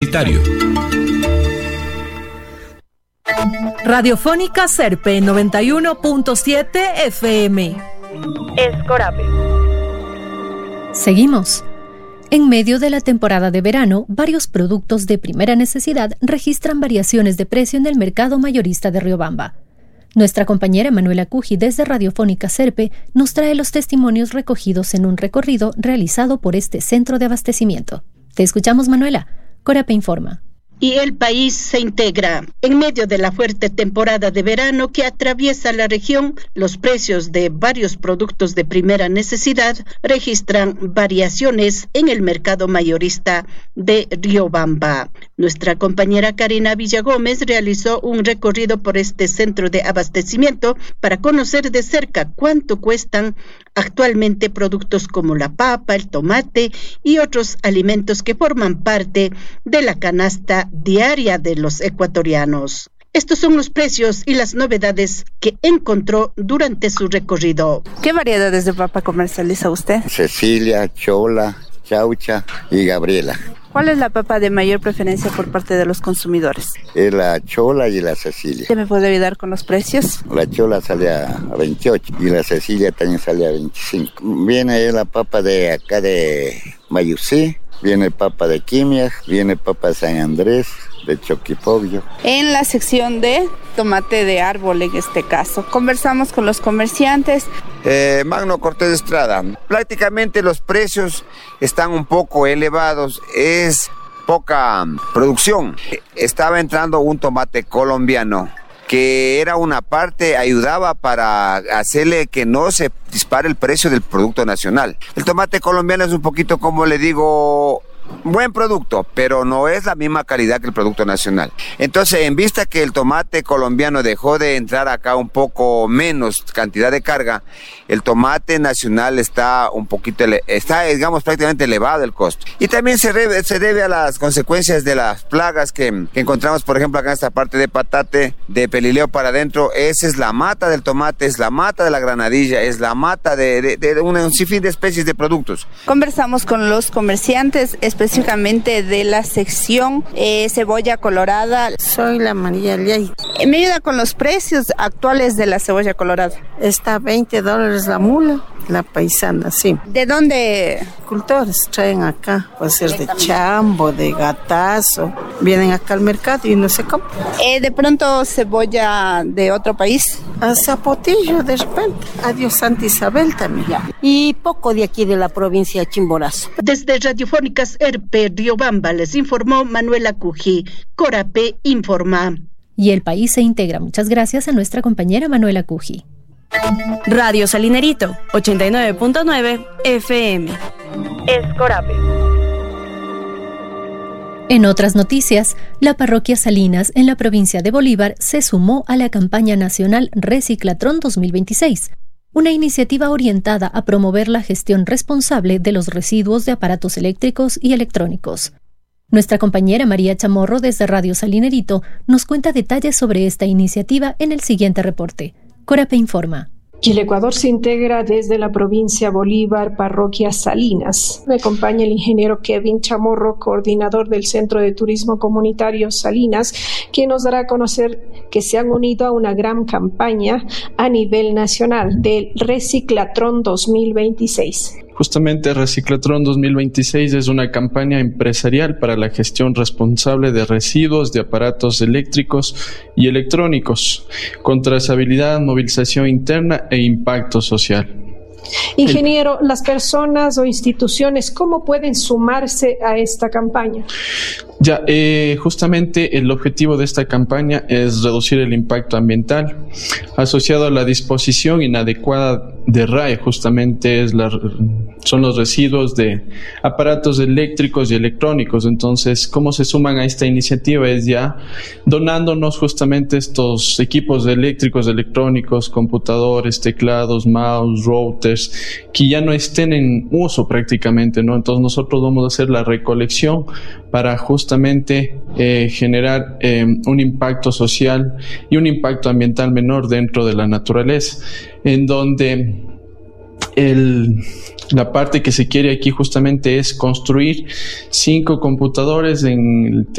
Universitario. Radiofónica Serpe 91.7 FM. Es Corape. Seguimos. En medio de la temporada de verano, varios productos de primera necesidad registran variaciones de precio en el mercado mayorista de Riobamba. Nuestra compañera Manuela Cuji desde Radiofónica Serpe nos trae los testimonios recogidos en un recorrido realizado por este centro de abastecimiento. Te escuchamos, Manuela. Corape informa. Y el país se integra. En medio de la fuerte temporada de verano que atraviesa la región, los precios de varios productos de primera necesidad registran variaciones en el mercado mayorista de Riobamba. Nuestra compañera Karina Villagómez realizó un recorrido por este centro de abastecimiento para conocer de cerca cuánto cuestan actualmente productos como la papa, el tomate y otros alimentos que forman parte de la canasta diaria de los ecuatorianos. Estos son los precios y las novedades que encontró durante su recorrido. ¿Qué variedades de papa comercializa usted? Cecilia, Chola, Chaucha y Gabriela. ¿Cuál es la papa de mayor preferencia por parte de los consumidores? Es la Chola y la Cecilia. ¿Usted me puede ayudar con los precios? La Chola sale a 28 y la Cecilia también sale a 25. Viene la papa de acá de Mayusí, viene papa de Quimias, viene papa de San Andrés, de Choquipobio. En la sección de tomate de árbol, en este caso, conversamos con los comerciantes. Magno Cortés Estrada, prácticamente los precios están un poco elevados, es poca producción. Estaba entrando un tomate colombiano que era una parte, ayudaba para hacerle que no se dispare el precio del producto nacional. El tomate colombiano es un poquito, como le digo, buen producto, pero no es la misma calidad que el producto nacional. Entonces, en vista que el tomate colombiano dejó de entrar acá un poco menos cantidad de carga, el tomate nacional está un poquito, digamos, prácticamente elevado el costo. Y también se debe a las consecuencias de las plagas que encontramos, por ejemplo, acá en esta parte de patate, de pelileo para adentro. Esa es la mata del tomate, es la mata de la granadilla, es la mata de un sinfín de especies de productos. Conversamos con los comerciantes, específicamente de la sección cebolla colorada. Soy la María Liay. ¿Me ayuda con los precios actuales de la cebolla colorada? Está a $20 la mula, la paisana, sí. ¿De dónde? Agricultores traen acá, puede ser de Chambo, de Gatazo, vienen acá al mercado y no se compra. ¿De pronto cebolla de otro país? A Zapotillo, de repente. Adiós Santa Isabel también. Ya. Y poco de aquí de la provincia de Chimborazo. Desde Radiofónicas Serpe Riobamba les informó Manuela Cuji. Corape informa. Y el país se integra. Muchas gracias a nuestra compañera Manuela Cuji. Radio Salinerito 89.9 FM. Es Corape. En otras noticias, la parroquia Salinas en la provincia de Bolívar se sumó a la campaña nacional Reciclatrón 2026, una iniciativa orientada a promover la gestión responsable de los residuos de aparatos eléctricos y electrónicos. Nuestra compañera María Chamorro desde Radio Salinerito nos cuenta detalles sobre esta iniciativa en el siguiente reporte. Corape informa. Y el Ecuador se integra desde la provincia Bolívar, parroquia Salinas. Me acompaña el ingeniero Kevin Chamorro, coordinador del Centro de Turismo Comunitario Salinas, quien nos dará a conocer que se han unido a una gran campaña a nivel nacional del Reciclatrón 2026. Justamente Reciclatrón 2026 es una campaña empresarial para la gestión responsable de residuos de aparatos eléctricos y electrónicos, con trazabilidad, movilización interna e impacto social. Ingeniero, las personas o instituciones, ¿cómo pueden sumarse a esta campaña? Ya, justamente el objetivo de esta campaña es reducir el impacto ambiental asociado a la disposición inadecuada de RAE. Justamente son los residuos de aparatos eléctricos y electrónicos. Entonces, ¿cómo se suman a esta iniciativa? Es ya donándonos justamente estos equipos eléctricos, electrónicos, computadores, teclados, mouse, routers, que ya no estén en uso prácticamente, ¿no? Entonces nosotros vamos a hacer la recolección para justamente generar un impacto social y un impacto ambiental menor dentro de la naturaleza, en donde la parte que se quiere aquí justamente es construir 5 computadores en el